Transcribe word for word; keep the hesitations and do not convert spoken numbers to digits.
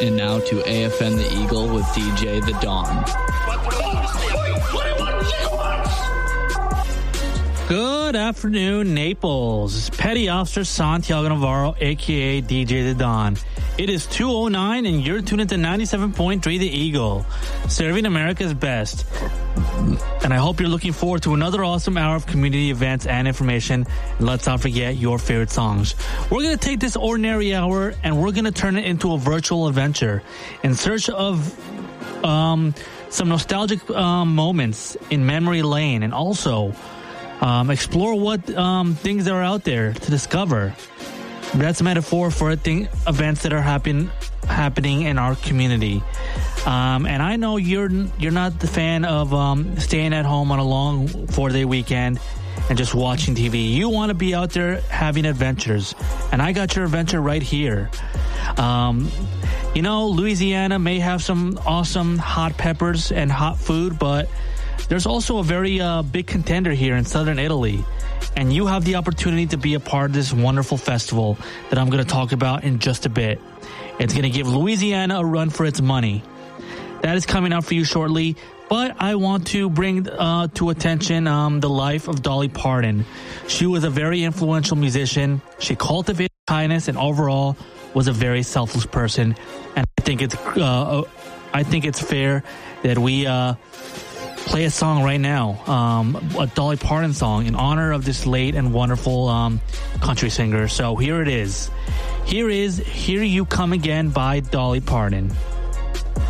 And now to A F N the Eagle with D J The Dawn. Good afternoon, Naples. Petty Officer Santiago Navarro, a k a. D J The Dawn. It is two oh nine and you're tuned into ninety-seven point three The Eagle, serving America's best. And I hope you're looking forward to another awesome hour of community events and information. And let's not forget your favorite songs. We're going to take this ordinary hour and we're going to turn it into a virtual adventure in search of um, some nostalgic um, moments in memory lane, and also um, explore what um, things are out there to discover. That's a metaphor for thing, events that are happen, happening in our community. Um, and I know you're you're not the fan of um, staying at home on a long four-day weekend and just watching T V. You want to be out there having adventures. And I got your adventure right here. Um, you know, Louisiana may have some awesome hot peppers and hot food, but there's also a very uh, big contender here in southern Italy. And you have the opportunity to be a part of this wonderful festival that I'm going to talk about in just a bit. It's going to give Louisiana a run for its money. That is coming out for you shortly. But I want to bring uh, to attention um, the life of Dolly Parton. She was a very influential musician. She cultivated kindness and overall was a very selfless person. And I think it's uh, I think it's fair that we uh, play a song right now, um, a Dolly Parton song in honor of this late and wonderful um, country singer. So here it is. Here is Here You Come Again by Dolly Parton.